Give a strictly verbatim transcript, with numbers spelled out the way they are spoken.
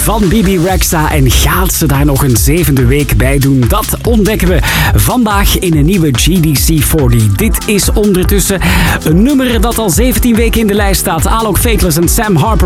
van Bibi Rexha. En gaat ze daar nog een zevende week bij doen? Dat ontdekken we vandaag in een nieuwe G D C veertig. Dit is ondertussen een nummer dat al zeventien weken in de lijst staat. Alok Faithless en Sam Harper.